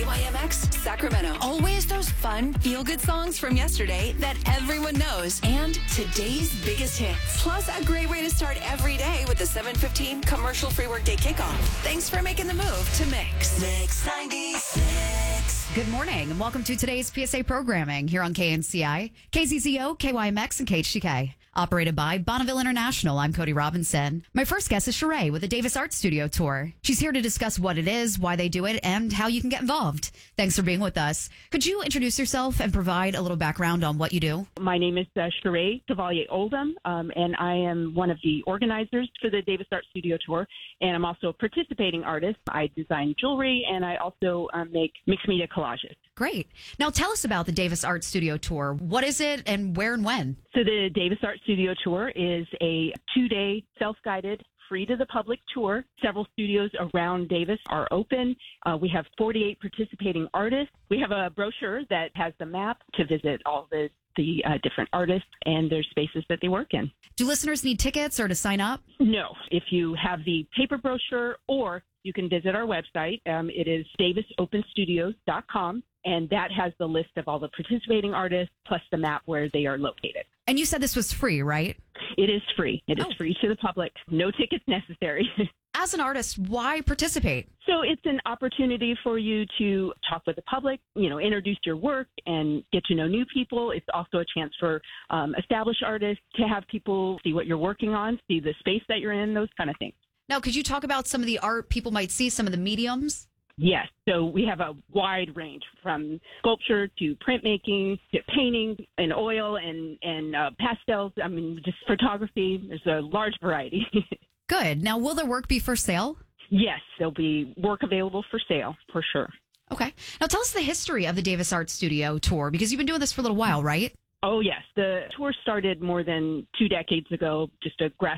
KYMX, Sacramento. Always those fun, feel-good songs from yesterday that everyone knows. And today's biggest hits. Plus, a great way to start every day with the 7:15 commercial-free workday kickoff. Thanks for making the move to Mix. Mix 96. Good morning and welcome to today's PSA programming here on KNCI, KZZO, KYMX, and KHTK. Operated by Bonneville International, I'm Cody Robinson. My first guest is Sheree with the Davis Art Studio Tour. She's here to discuss what it is, why they do it, and how you can get involved. Thanks for being with us. Could you introduce yourself and provide a little background on what you do? My name is Sheree Cavalier Oldham, and I am one of the organizers for the Davis Art Studio Tour, and I'm also a participating artist. I design jewelry, and I also make mixed media collages. Great. Now tell us about the Davis Art Studio Tour. What is it and where and when? So the Davis Art Studio Tour is a 2-day self-guided, free to the public tour. Several studios around Davis are open. We have 48 participating artists. We have a brochure that has the map to visit all the different artists and their spaces that they work in. Do listeners need tickets or to sign up? No. If you have the paper brochure, or you can visit our website. It is davisopenstudios.com, and that has the list of all the participating artists plus the map where they are located. And you said this was free, right? It is free. It is free to the public. No tickets necessary. As an artist, why participate? So it's an opportunity for you to talk with the public, introduce your work and get to know new people. It's also a chance for established artists to have people see what you're working on, see the space that you're in, those kind of things. Now, could you talk about some of the art people might see, some of the mediums? Yes. So we have a wide range from sculpture to printmaking to painting and oil and pastels. I mean, just photography. There's a large variety. Good. Now, will their work be for sale? Yes. There'll be work available for sale for sure. Okay. Now, tell us the history of the Davis Art Studio Tour, because you've been doing this for a little while, right? Oh, yes. The tour started more than 2 decades ago, just a grassroots